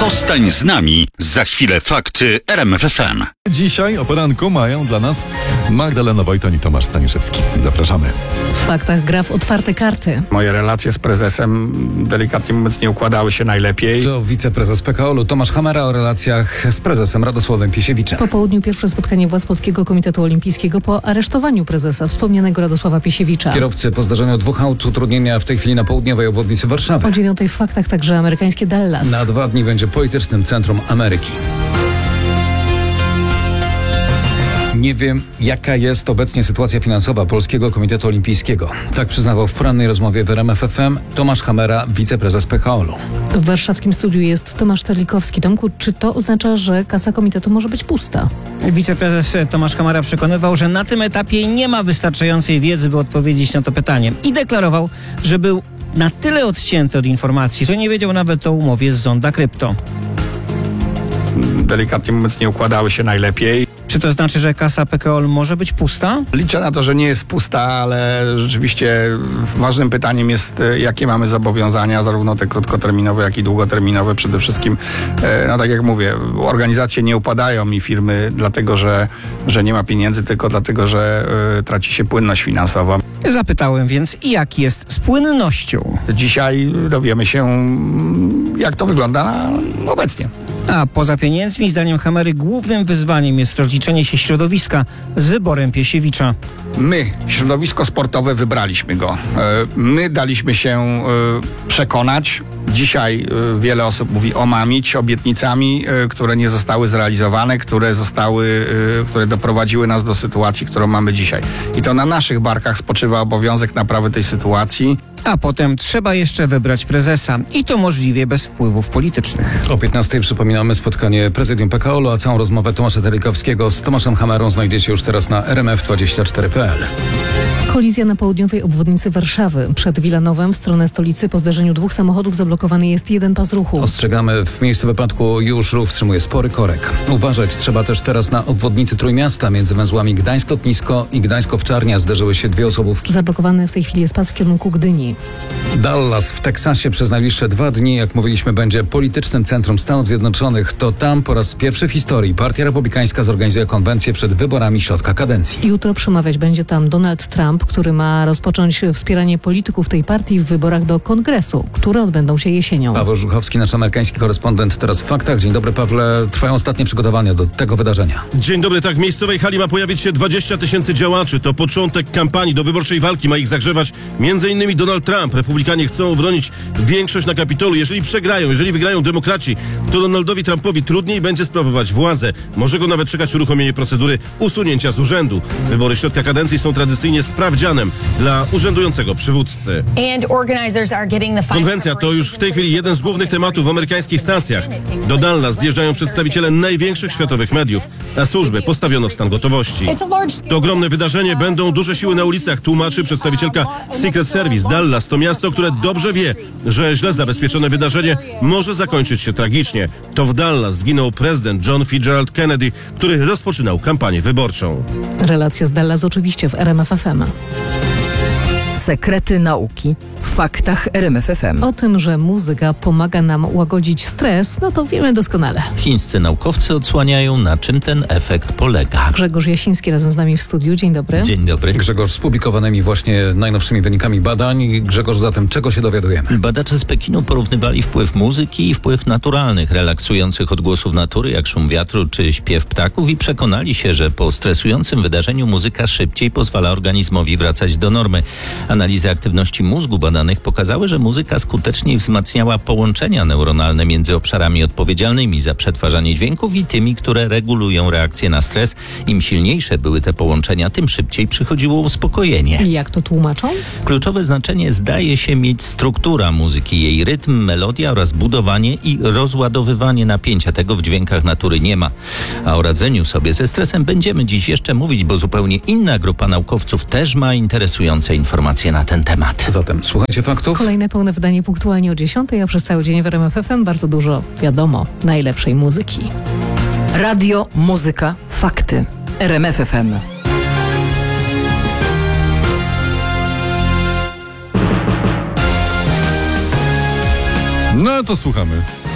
Zostań z nami. Za chwilę fakty RMF FM. Dzisiaj o poranku mają dla nas Magdalena Wojtoń i Tomasz Staniszewski. Zapraszamy. W faktach gra w otwarte karty. Moje relacje z prezesem, delikatnie mówiąc, nie układały się najlepiej. To wiceprezes PKO-u Tomasz Hamera o relacjach z prezesem Radosławem Piesiewiczem. Po południu pierwsze spotkanie władz Polskiego Komitetu Olimpijskiego po aresztowaniu prezesa wspomnianego Radosława Piesiewicza. Kierowcy po zdarzeniu 2 aut utrudnienia w tej chwili na południowej obwodnicy Warszawy. O 9 w faktach także amerykańskie Dallas. Na 2 dni będzie politycznym centrum Ameryki. Nie wiem, jaka jest obecnie sytuacja finansowa Polskiego Komitetu Olimpijskiego. Tak przyznawał w porannej rozmowie w RMF FM Tomasz Hamera, wiceprezes PKO-u. W warszawskim studiu jest Tomasz Terlikowski. Tomku, czy to oznacza, że kasa komitetu może być pusta? Wiceprezes Tomasz Hamera przekonywał, że na tym etapie nie ma wystarczającej wiedzy, by odpowiedzieć na to pytanie. I deklarował, że był na tyle odcięty od informacji, że nie wiedział nawet o umowie z Zonda Krypto. Delikatnie mówiąc, nie układały się najlepiej. Czy to znaczy, że kasa PKO może być pusta? Liczę na to, że nie jest pusta, ale rzeczywiście ważnym pytaniem jest, jakie mamy zobowiązania, zarówno te krótkoterminowe, jak i długoterminowe. Przede wszystkim, no tak jak mówię, organizacje nie upadają i firmy dlatego, że nie ma pieniędzy, tylko dlatego, że traci się płynność finansową. Zapytałem więc, jak jest z płynnością? Dzisiaj dowiemy się, jak to wygląda obecnie. A poza pieniędzmi, zdaniem Hamery, głównym wyzwaniem jest rozliczenie się środowiska z wyborem Piesiewicza. My, środowisko sportowe, wybraliśmy go. My daliśmy się przekonać. Dzisiaj wiele osób mówi omamić obietnicami, które nie zostały zrealizowane, które doprowadziły nas do sytuacji, którą mamy dzisiaj. I to na naszych barkach spoczywa obowiązek naprawy tej sytuacji. A potem trzeba jeszcze wybrać prezesa i to możliwie bez wpływów politycznych. O 15 przypominamy spotkanie prezydium PKO-u, a całą rozmowę Tomasza Terlikowskiego z Tomaszem Hamerą znajdziecie już teraz na rmf24.pl. Kolizja na południowej obwodnicy Warszawy. Przed Wilanowem w stronę stolicy po zderzeniu 2 samochodów zablokowany jest jeden pas ruchu. Ostrzegamy, w miejscu wypadku już ruch wstrzymuje spory korek. Uważać trzeba też teraz na obwodnicy Trójmiasta. Między węzłami Gdańsk-Lotnisko i Gdańsk-Owczarnia zderzyły się 2 osobówki. Zablokowany w tej chwili jest pas w kierunku Gdyni. Dallas w Teksasie przez najbliższe 2 dni, jak mówiliśmy, będzie politycznym centrum Stanów Zjednoczonych. To tam po raz pierwszy w historii Partia Republikańska zorganizuje konwencję przed wyborami środka kadencji. Jutro przemawiać będzie tam Donald Trump, który ma rozpocząć wspieranie polityków tej partii w wyborach do Kongresu, które odbędą się jesienią. Paweł Żuchowski, nasz amerykański korespondent, teraz w faktach. Dzień dobry, Pawle. Trwają ostatnie przygotowania do tego wydarzenia. Dzień dobry, tak. W miejscowej hali ma pojawić się 20 000 działaczy. To początek kampanii do wyborczej walki. Ma ich zagrzewać m.in. Donald Trump. Republikanie chcą obronić większość na Kapitolu. Jeżeli przegrają, jeżeli wygrają demokraci, to Donaldowi Trumpowi trudniej będzie sprawować władzę. Może go nawet czekać uruchomienie procedury usunięcia z urzędu. Wybory środka kadencji są tradycyjnie sprawdzianem dla urzędującego przywódcy. Konwencja to już w tej chwili jeden z głównych tematów w amerykańskich stacjach. Do Dallas zjeżdżają przedstawiciele największych światowych mediów, a służby postawiono w stan gotowości. To ogromne wydarzenie, będą duże siły na ulicach, tłumaczy przedstawicielka Secret Service. Dallas to miasto, które dobrze wie, że źle zabezpieczone wydarzenie może zakończyć się tragicznie. To w Dallas zginął prezydent John Fitzgerald Kennedy, który rozpoczynał kampanię wyborczą. Relacja z Dallas oczywiście w RMF FM. Sekrety nauki w faktach RMF FM. O tym, że muzyka pomaga nam łagodzić stres, no to wiemy doskonale. Chińscy naukowcy odsłaniają, na czym ten efekt polega. Grzegorz Jasiński razem z nami w studiu. Dzień dobry. Dzień dobry. Grzegorz, z publikowanymi właśnie najnowszymi wynikami badań. Grzegorz, zatem czego się dowiadujemy? Badacze z Pekinu porównywali wpływ muzyki i wpływ naturalnych, relaksujących odgłosów natury, jak szum wiatru czy śpiew ptaków i przekonali się, że po stresującym wydarzeniu muzyka szybciej pozwala organizmowi wracać do normy. Analizy aktywności mózgu badanych pokazały, że muzyka skuteczniej wzmacniała połączenia neuronalne między obszarami odpowiedzialnymi za przetwarzanie dźwięków i tymi, które regulują reakcję na stres. Im silniejsze były te połączenia, tym szybciej przychodziło uspokojenie. Jak to tłumaczą? Kluczowe znaczenie zdaje się mieć struktura muzyki, jej rytm, melodia oraz budowanie i rozładowywanie napięcia. Tego w dźwiękach natury nie ma. A o radzeniu sobie ze stresem będziemy dziś jeszcze mówić, bo zupełnie inna grupa naukowców też ma interesujące informacje na ten temat. Zatem słuchajcie faktów. Kolejne pełne wydanie punktualnie o 10, a przez cały dzień w RMF FM bardzo dużo, wiadomo, najlepszej muzyki. Radio, muzyka, fakty. RMF FM. No to słuchamy.